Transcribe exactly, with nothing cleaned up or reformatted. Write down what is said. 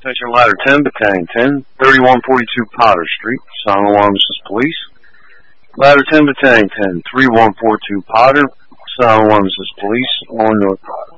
Attention Ladder ten, Battalion ten, thirty-one forty-two Potter Street. Silent alarm, this is police. Ladder ten, Battalion ten, thirty-one forty-two Potter. Silent alarm, this is police. On North Potter.